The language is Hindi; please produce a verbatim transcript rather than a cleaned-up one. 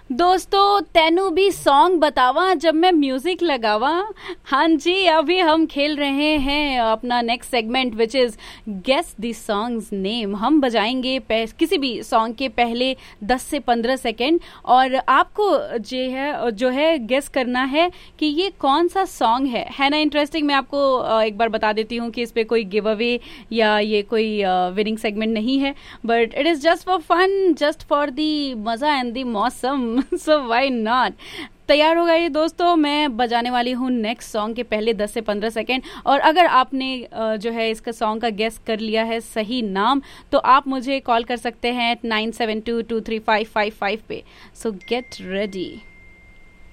दोस्तों तेनू भी सॉन्ग बतावा जब मैं म्यूजिक लगावा। हाँ जी, अभी हम खेल रहे हैं अपना next segment which is guess the songs name. हम बजाएंगे किसी भी सॉन्ग के पहले दस से पंद्रह सेकंड और आपको जो है जो है गेस करना है कि ये कौन सा सॉन्ग है है ना। इंटरेस्टिंग। मैं आपको एक बार बता देती हूँ कि इस पे कोई गिव अवे या ये कोई विनिंग सेगमेंट नहीं है, but it is just for fun, just for the मजा एंड दी मौसम। So why not. तैयार हो गए दोस्तों, मैं बजाने वाली हूँ नेक्स्ट सॉन्ग के पहले दस से पंद्रह सेकेंड और अगर आपने जो है इसका सॉन्ग का गेस कर लिया है सही नाम तो आप मुझे कॉल कर सकते हैं nine seven to to three five five five पे। सो गेट रेडी।